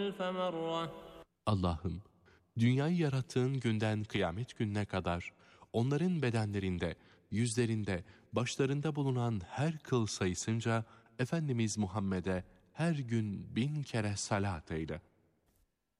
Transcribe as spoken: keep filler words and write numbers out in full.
فمرة Allah'ım, dünyayı yarattığın günden kıyamet gününe kadar onların bedenlerinde, yüzlerinde, başlarında bulunan her kıl sayısınca Efendimiz Muhammed'e her gün bin kere salat eyle.